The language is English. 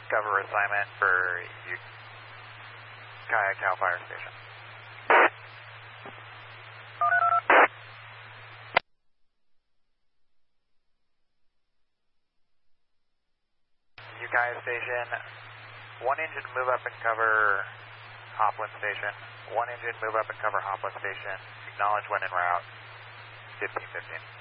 Discover assignment for Ukiah Cal Fire Station. Ukiah Station, 1 engine move up and cover Hopland Station. 1 engine move up and cover Hopland Station. Acknowledge when en route. 1515.